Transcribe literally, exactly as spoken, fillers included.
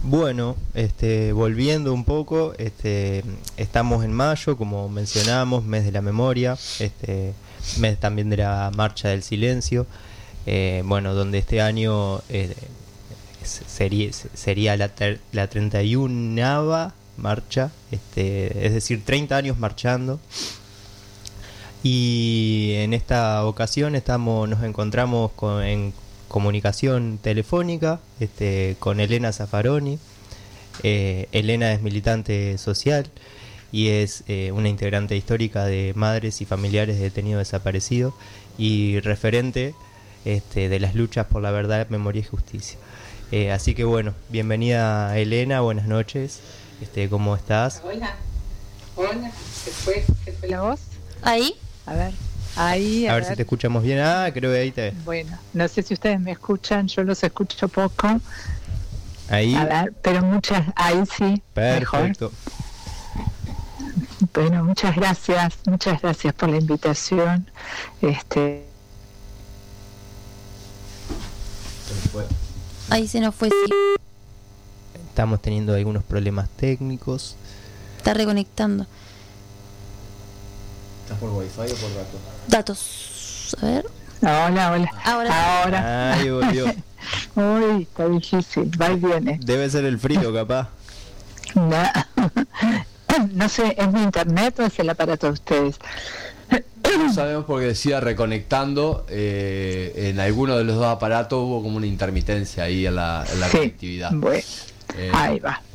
Bueno, este, volviendo un poco, este, estamos en mayo, como mencionamos, mes de la memoria, este, mes también de la Marcha del Silencio, eh, bueno, donde este año eh, sería, sería la, ter, la treinta y unava marcha, este, es decir, treinta años marchando. Y en esta ocasión estamos, nos encontramos con, en comunicación telefónica este, con Elena Zaffaroni. Eh, Elena es militante social y es eh, una integrante histórica de madres y familiares de detenidos desaparecidos y referente este, de las luchas por la verdad, memoria y justicia. Eh, así que bueno, bienvenida Elena, buenas noches. Este, ¿cómo estás? Hola, hola, ¿qué fue? ¿Qué fue la voz? ¿Ahí? A ver, ahí. A, a ver, ver si te escuchamos bien. Ah, creo que ahí te... Bueno, no sé si ustedes me escuchan, yo los escucho poco. Ahí. A ver, pero muchas, ahí sí. Perfecto. Mejor. Bueno, muchas gracias, muchas gracias por la invitación. Este. Ahí se nos fue, sí. Estamos teniendo algunos problemas técnicos. Está reconectando. ¿Estás por wifi o por datos? Datos. A ver. Hola, hola. Ahora. Ahora. Ahí volvió. Uy, está difícil, va y viene. Debe ser el frío, capaz. No, no sé, ¿es mi internet o es el aparato de ustedes? No sabemos porque decía reconectando. Eh, en alguno de los dos aparatos hubo como una intermitencia ahí en la, en la sí, conectividad. Bueno, eh, ahí va.